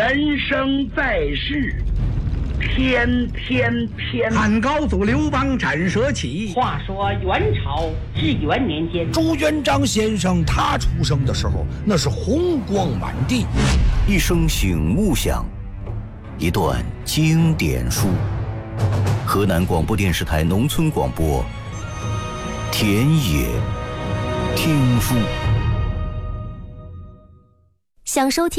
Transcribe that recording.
人生在世，天天偏。 汉高祖刘邦斩蛇起。 话说元朝至元年间， 朱元璋先生他出生的时候，那是红光满地。 一声醒悟响，一段经典书。河南广播电视台农村广播，田野听书。 想收听